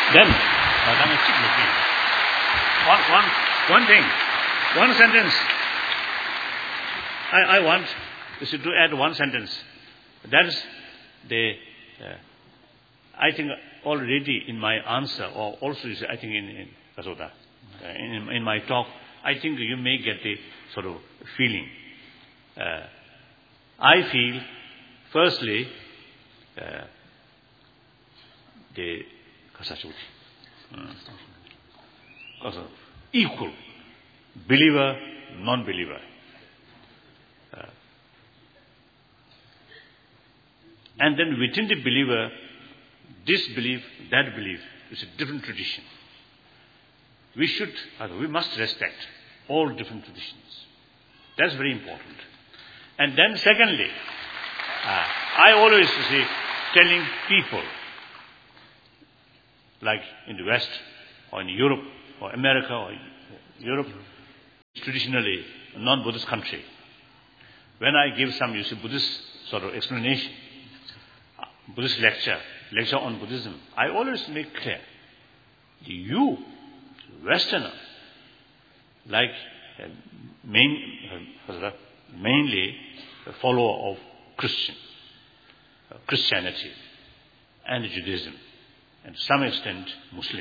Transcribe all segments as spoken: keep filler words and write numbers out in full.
Then, one, one, one thing, one sentence. I, I want to add one sentence. That is the, uh, I think already in my answer, or also I think in, in Kasota, uh, in, in my talk, I think you may get the sort of feeling. Uh, I feel, firstly, uh, the uh, equal, believer, non-believer. Uh, and then within the believer, this belief, that belief is a different tradition. We should, we must respect all different traditions. That's very important. And then secondly, uh, I always say, telling people, like in the West, or in Europe, or America, or Europe, traditionally a non-Buddhist country. When I give some, you see, Buddhist sort of explanation, Buddhist lecture, lecture on Buddhism, I always make clear, you, Westerner, like uh, main, uh, mainly a follower of Christian, uh, Christianity and Judaism, and to some extent Muslim.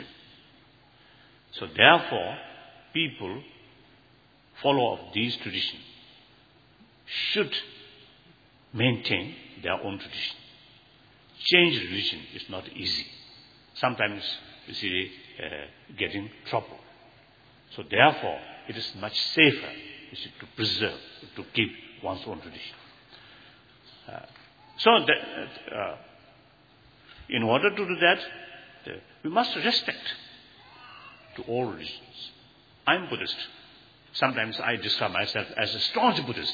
So therefore, people, follower of these traditions, should maintain their own tradition. Change religion is not easy. Sometimes you see uh, getting trouble. So therefore, it is much safer you see, to preserve, to keep one's own tradition. Uh, so that, uh, in order to do that, uh, we must respect to all religions. I'm Buddhist. Sometimes I describe myself as a staunch Buddhist.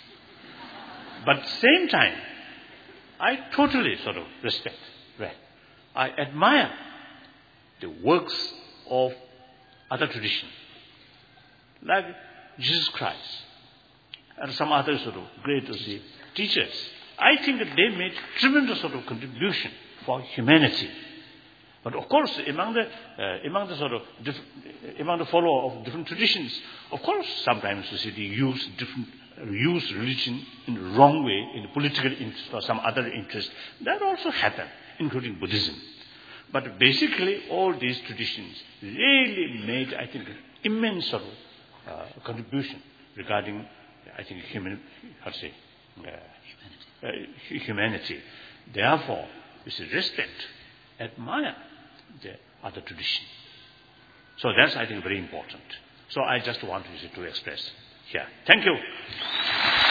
But at the same time, I totally sort of respect, right? I admire the works of other traditions, like Jesus Christ and some other sort of great see, teachers. I think that they made tremendous sort of contribution for humanity. But of course, among the uh, among the sort of diff- among the follower of different traditions, of course, sometimes you see they use different use religion in the wrong way, in the political interest or some other interest. That also happened, including Buddhism. But basically, all these traditions really made, I think, immense sort of uh, contribution regarding, I think, human, how to say, uh, uh, humanity. Therefore, we should respect, admire the other tradition. So that's, I think, very important. So I just want to express here. Thank you.